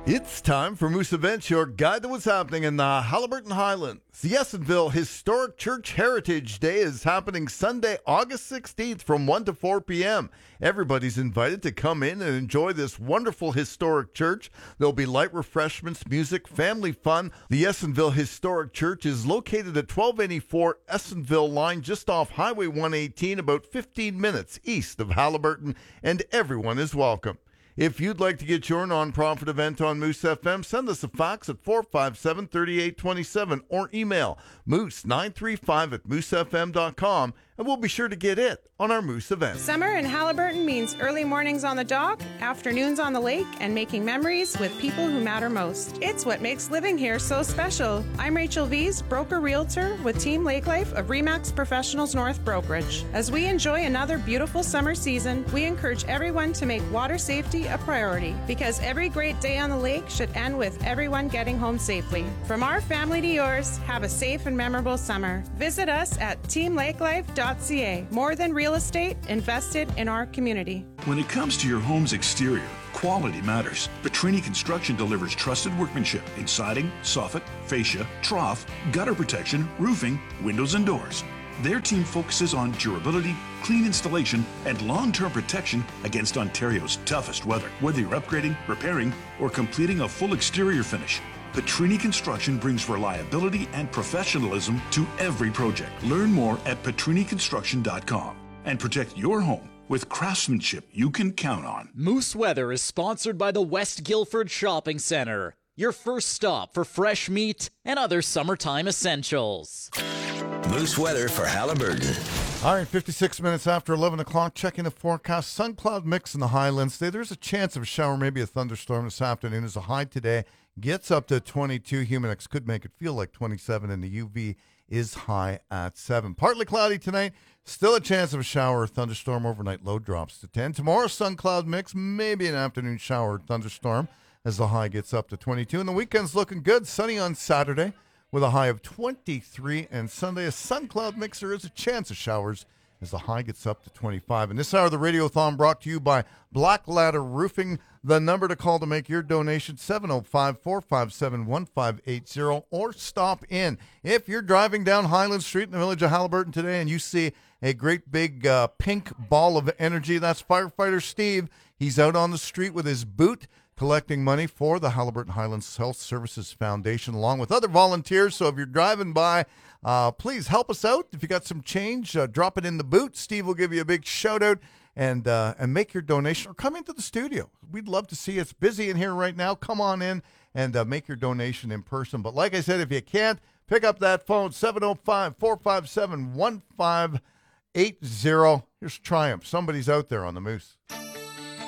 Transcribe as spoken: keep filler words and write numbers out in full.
It's time for Moose Events, your guide to what's happening in the Haliburton Highlands. The Essenville Historic Church Heritage Day is happening Sunday, August sixteenth from one to four p.m. Everybody's invited to come in and enjoy this wonderful historic church. There'll be light refreshments, music, family fun. The Essenville Historic Church is located at twelve eighty-four Essenville Line, just off Highway one eighteen, about fifteen minutes east of Haliburton, and everyone is welcome. If you'd like to get your nonprofit event on Moose F M, send us a fax at four five seven, three eight two seven or email moose nine three five at moose f m dot com, and we'll be sure to get it on our Moose event. Summer in Haliburton means early mornings on the dock, afternoons on the lake, and making memories with people who matter most. It's what makes living here so special. I'm Rachel Vies, broker realtor with Team Lake Life of Remax Professionals North Brokerage. As we enjoy another beautiful summer season, we encourage everyone to make water safety a priority, because every great day on the lake should end with everyone getting home safely. From our family to yours, have a safe and memorable summer. Visit us at team lake life dot c a. More than real estate, invested in our community. When it comes to your home's exterior, quality matters. Petrini Construction delivers trusted workmanship in siding, soffit, fascia, trough, gutter protection, roofing, windows, and doors. Their team focuses on durability, clean installation, and long-term protection against Ontario's toughest weather. Whether you're upgrading, repairing, or completing a full exterior finish, Petrini Construction brings reliability and professionalism to every project. Learn more at petrini construction dot com and protect your home with craftsmanship you can count on. Moose Weather is sponsored by the West Guildford Shopping Centre, your first stop for fresh meat and other summertime essentials. Moose Weather for Haliburton. All right, fifty-six minutes after eleven o'clock, checking the forecast. Sun cloud mix in the highlands today. There's a chance of a shower, maybe a thunderstorm this afternoon. As a high today gets up to twenty-two. Humidex could make it feel like twenty-seven, and the U V is high at seven. Partly cloudy tonight. Still a chance of a shower or thunderstorm overnight. Low drops to ten. Tomorrow, sun cloud mix, maybe an afternoon shower or thunderstorm as the high gets up to twenty-two. And the weekend's looking good. Sunny on Saturday with a high of twenty-three, and Sunday a sun cloud mix. There is a chance of showers as the high gets up to twenty-five. And this hour of the Radiothon brought to you by Black Ladder Roofing. The number to call to make your donation, seven oh five, four five seven, one five eight zero, or stop in. If you're driving down Highland Street in the village of Haliburton today and you see a great big uh, pink ball of energy, that's firefighter Steve. He's out on the street with his boot collecting money for the Haliburton Highlands Health Services Foundation, along with other volunteers. So if you're driving by, uh, please help us out. If you got some change, uh, drop it in the boot. Steve will give you a big shout out and uh, and make your donation, or come into the studio. We'd love to see you. It's busy in here right now. Come on in and uh, make your donation in person. But like I said, if you can't, pick up that phone, seven oh five, four five seven, one five eight zero. Here's Triumph. Somebody's out there on the Moose.